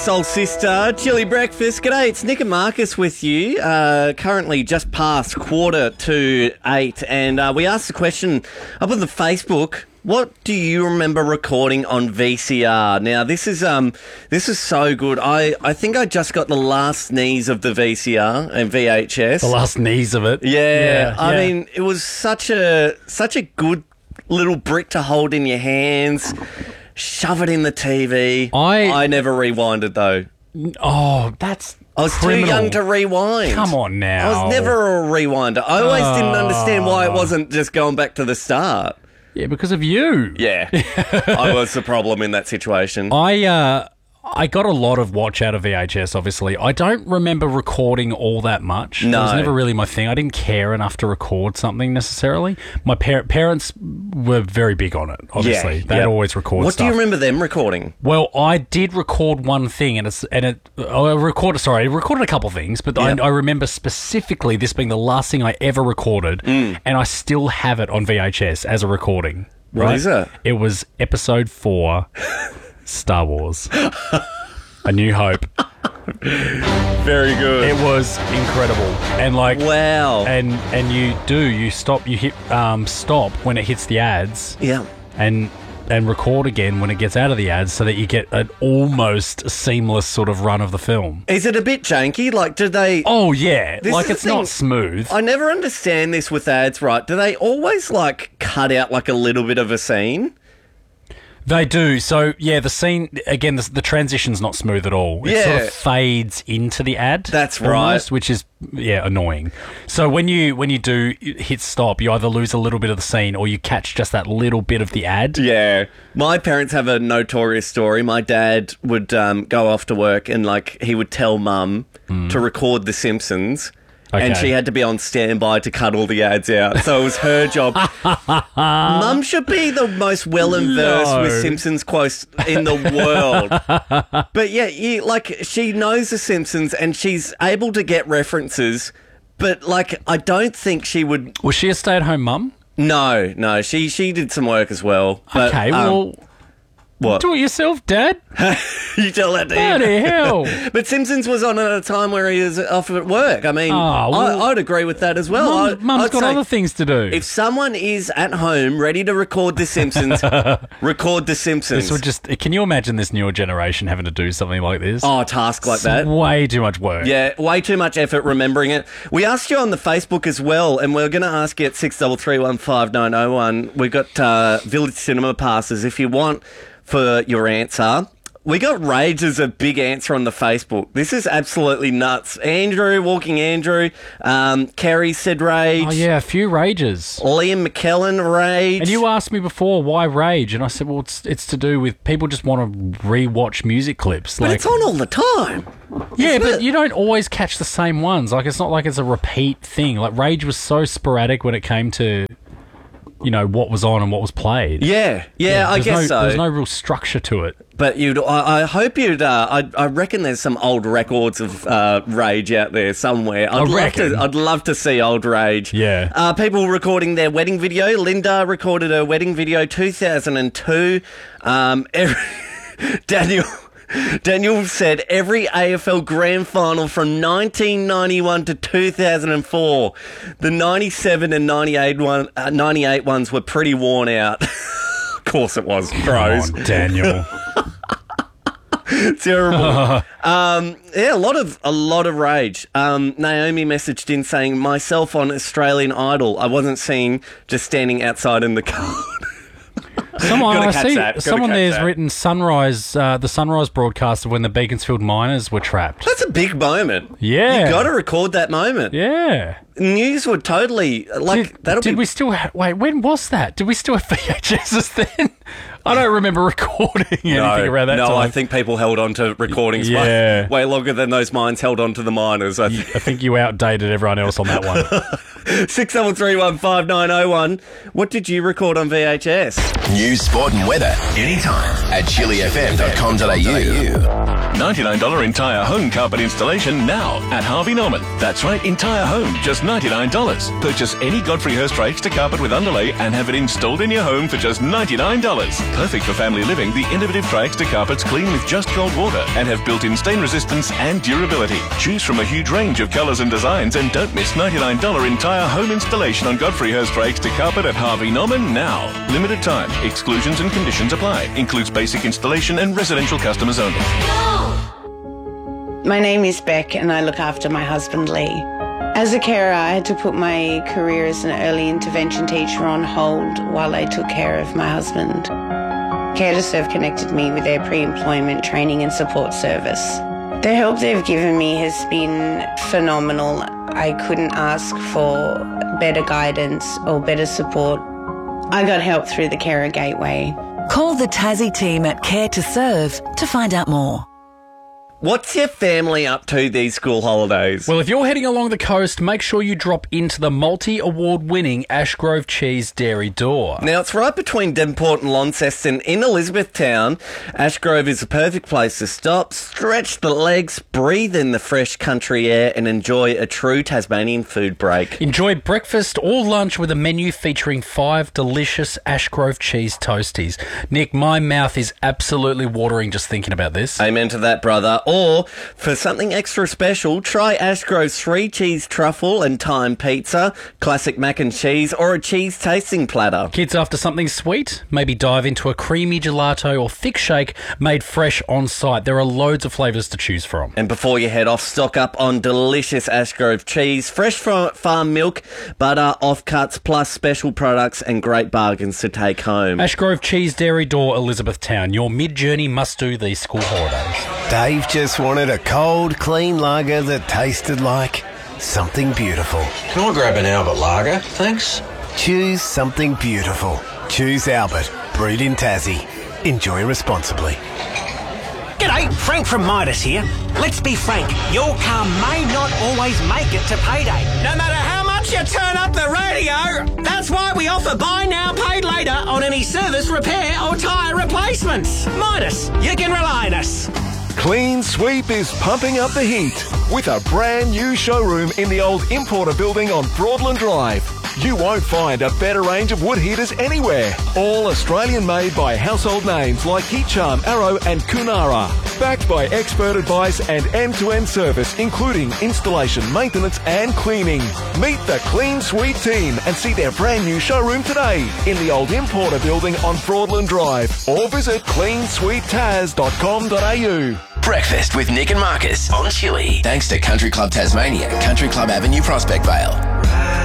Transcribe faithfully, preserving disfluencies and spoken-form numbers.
Soul Sister, Chili Breakfast. G'day, it's Nick and Marcus with you. Uh, currently just past quarter to eight, and uh, we asked the question up on the Facebook. What do you remember recording on V C R? Now, this is um, this is so good. I, I think I just got the last knees of the V C R and V H S. The last knees of it. Yeah, yeah I yeah. mean, it was such a such a good little brick to hold in your hands. Shove it in the T V. I I never rewinded though. Oh, that's I was criminal. too young to rewind. Come on now. I was never a rewinder. I always Oh. didn't understand why it wasn't just going back to the start. Yeah, because of you. Yeah, I was the problem in that situation. I uh, I got a lot of watch out of V H S, obviously. I don't remember recording all that much. No. It was never really my thing. I didn't care enough to record something necessarily. My par- parents were very big on it, obviously. Yeah, They'd yeah. always record What stuff. do you remember them recording? Well, I did record one thing, and it's and it. I recorded. Sorry, I recorded a couple of things, but Yeah. I, I remember specifically this being the last thing I ever recorded, Mm. and I still have it on V H S as a recording. What right? is it? It was Episode Four, Star Wars, A New Hope. Very good. It was incredible, and like Wow. and and you do you stop you hit um stop when it hits the ads, Yeah. and and record again when it gets out of the ads, so that you get an almost seamless sort of run of the film. Is it a bit janky? Like, do they... Oh yeah, This like is the it's not thing. smooth. I never understand this with ads, right? Do they always, like, cut out, like, a little bit of a scene? They do. So yeah, the scene again. The, the transition's not smooth at all. It sort Yeah. of fades into the ad. That's almost, right. which is yeah annoying. So when you when you do hit stop, you either lose a little bit of the scene or you catch just that little bit of the ad. Yeah. My parents have a notorious story. My dad would um, go off to work and, like, he would tell Mum to record The Simpsons. And Okay. she had to be on standby to cut all the ads out. So it was her job. Mum should be the most well-versed No. with Simpsons quotes in the world. But yeah, you, like, she knows The Simpsons and she's able to get references. But, like, I don't think she would... Was she a stay-at-home mum? No, no, she, she did some work as well. But, Okay, um, well, what? do it yourself, Dad. You tell that to him. Bloody hell. But Simpsons was on at a time where he was off at work. I mean, Oh, well- I, I'd agree with that as well. Mum's, I, Mum's I'd got say other things to do. if someone is at home ready to record The Simpsons, record The Simpsons. This would just. Can you imagine this newer generation having to do something like this? oh, a task like It's that. way too much work. Yeah, way too much effort remembering it. We asked you on the Facebook as well, and we're going to ask you at six three three one five nine oh one. We've got uh, Village Cinema passes if you want for your answer. We got Rage as a big answer on the Facebook. This is absolutely nuts. Andrew, Walking Andrew, um, Kerry said Rage. Oh yeah, a few rages. Liam McKellen, Rage. And you asked me before why rage, and I said, well, it's it's to do with people just want to re-watch music clips. but Like, it's on all the time. yeah, isn't but it? you don't always catch the same ones. Like, it's not like it's a repeat thing. Like, rage was so sporadic when it came to, you know, what was on and what was played. Yeah, yeah, I There's guess no, so. There's no real structure to it. But you'd, I, I hope you'd, uh, I, I reckon there's some old records of uh, Rage out there somewhere. I'd love reckon. to, I'd love to see old Rage. Yeah. Uh, people recording their wedding video. Linda recorded her wedding video two thousand two. Um, every, Daniel. Daniel said every A F L grand final from nineteen ninety-one to two thousand four. The ninety-seven and ninety-eight, one, uh, ninety-eight ones were pretty worn out. Of course it was, bros. Come on, Daniel. Terrible. um, yeah, a lot of a lot of rage. Um, Naomi messaged in saying, "Myself on Australian Idol. I wasn't seen, just standing outside in the car." Someone Gotta I catch see. that, gotta Someone catch there's that. written sunrise. Uh, the sunrise broadcast of when the Beaconsfield miners were trapped. That's a big moment. Yeah. you got to record that moment. Yeah. News would totally like Did, that'll did be. we still ha- wait? When was that? Did we still have V H S's then? I don't remember recording anything no, around that no, time. I think people held on to recordings Yeah. way, way longer than those mines held on to the miners. I think. I think you outdated everyone else on that one. six double three one five nine oh one. What did you record on V H S? News, sport and weather anytime at chili f m dot com dot a u. ninety-nine dollars entire home carpet installation now at Harvey Norman. That's right, entire home, just ninety-nine dollars. Purchase any Godfrey Hirst rakes to carpet with underlay and have it installed in your home for just ninety-nine dollars. Perfect for family living, the innovative rakes to carpets clean with just cold water and have built-in stain resistance and durability. Choose from a huge range of colours and designs and don't miss ninety-nine dollars entire home installation on Godfrey Hirst rakes to carpet at Harvey Norman now. Limited time. Exclusions and conditions apply. Includes basic installation and residential customers only. My name is Beck and I look after my husband Lee. As a carer, I had to put my career as an early intervention teacher on hold while I took care of my husband. Care to Serve connected me with their pre-employment training and support service. The help they've given me has been phenomenal. I couldn't ask for better guidance or better support. I got help through the Carer Gateway. Call the Tassie team at Care to Serve to find out more. What's your family up to these school holidays? Well, if you're heading along the coast, make sure you drop into the multi-award winning Ashgrove Cheese Dairy Door. Now, it's right between Devonport and Launceston in Elizabethtown. Ashgrove is a perfect place to stop, stretch the legs, breathe in the fresh country air and enjoy a true Tasmanian food break. Enjoy breakfast or lunch with a menu featuring five delicious Ashgrove cheese toasties. Nick, my mouth is absolutely watering just thinking about this. Amen to that, brother. Or, for something extra special, try Ashgrove's three cheese truffle and thyme pizza, classic mac and cheese, or a cheese tasting platter. Kids after something sweet? Maybe dive into a creamy gelato or thick shake made fresh on site. There are loads of flavours to choose from. And before you head off, stock up on delicious Ashgrove cheese, fresh from farm milk, butter, offcuts, plus special products and great bargains to take home. Ashgrove Cheese Dairy Door, Elizabethtown. Your mid-journey must-do these school holidays. Dave just wanted a cold, clean lager that tasted like something beautiful. Can I grab an Albert lager, thanks? Choose something beautiful. Choose Albert. Brewed in Tassie. Enjoy responsibly. G'day, Frank from Midas here. Let's be frank, your car may not always make it to payday. No matter how much you turn up the radio, that's why we offer buy now, paid later on any service, repair or tyre replacements. Midas, you can rely on us. Clean Sweep is pumping up the heat with a brand new showroom in the old Importer building on Broadland Drive. You won't find a better range of wood heaters anywhere. All Australian made by household names like Heat Charm, Arrow and Kunara. Backed by expert advice and end-to-end service including installation, maintenance and cleaning. Meet the Clean Sweep team and see their brand new showroom today in the old Importer building on Broadland Drive or visit clean sweep tas dot com dot a u. Breakfast with Nick and Marcus on Chili. Thanks to Country Club Tasmania, Country Club Avenue, Prospect Vale.